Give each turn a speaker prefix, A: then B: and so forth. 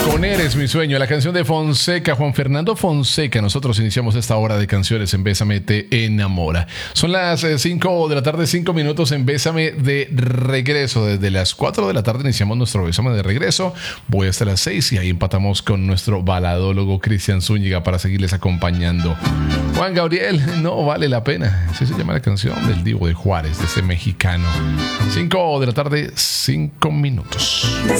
A: Con Eres mi sueño, la canción de Fonseca, Juan Fernando Fonseca. Nosotros iniciamos esta hora de canciones en Bésame Te Enamora. Son las 5 de la tarde, 5 minutos en Bésame de regreso. Desde las 4 de la tarde iniciamos nuestro Bésame de regreso. Voy hasta las 6 y ahí empatamos con nuestro baladólogo Cristian Zúñiga para seguirles acompañando. Juan Gabriel, no vale la pena. Así se llama la canción del Divo de Juárez, de ese mexicano. 5 de la tarde, 5 minutos.